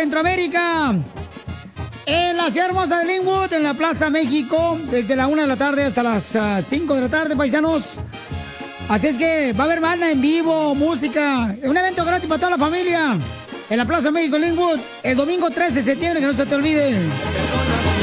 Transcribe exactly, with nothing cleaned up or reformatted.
Centroamérica. En la ciudad hermosa de Linwood, en la Plaza México, desde la una de la tarde hasta las uh, cinco de la tarde, paisanos. Así es que va a haber banda en vivo, música, un evento gratis para toda la familia. En la Plaza México, Linwood, el domingo trece de septiembre, que no se te olvide.